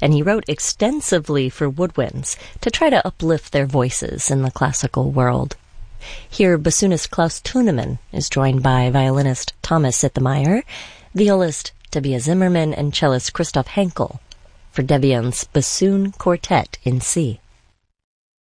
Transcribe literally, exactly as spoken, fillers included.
and he wrote extensively for woodwinds to try to uplift their voices in the classical world. Here, bassoonist Klaus Thunemann is joined by violinist Thomas Sittemeyer, violist Tobias Zimmermann, and cellist Christoph Henkel for Debian's Bassoon Quartet in C.